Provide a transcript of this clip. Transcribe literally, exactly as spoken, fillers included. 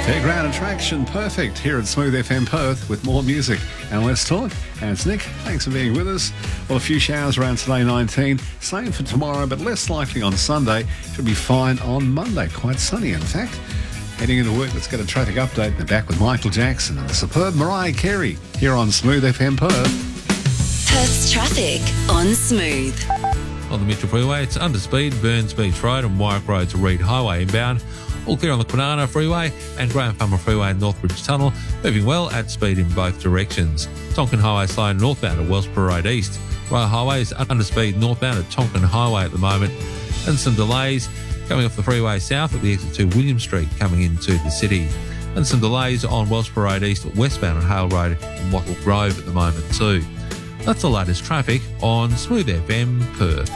Fairground attraction perfect here at Smooth F M Perth with more music and less talk. And it's Nick. Thanks for being with us. Well, a few showers around today, nineteen. Same for tomorrow, but less likely on Sunday. Should be fine on Monday. Quite sunny, in fact. Heading into work, let's get a traffic update. They're back with Michael Jackson and the superb Mariah Carey here on Smooth F M Perth. Perth's traffic on Smooth. On the Mitchell Freeway, it's under speed, Burns Beach Road and Warwick Road to Reed Highway inbound. All clear on the Kwinana Freeway and Graham Farmer Freeway and Northbridge Tunnel, moving well at speed in both directions. Tonkin Highway slow northbound at Wellsborough Road East. Royal Highway is under speed northbound at Tonkin Highway at the moment, and some delays coming off the freeway south at the exit to William Street coming into the city. And some delays on Wellsborough Road East westbound at Hale Road and Wattle Grove at the moment too. That's the latest traffic on Smooth F M Perth.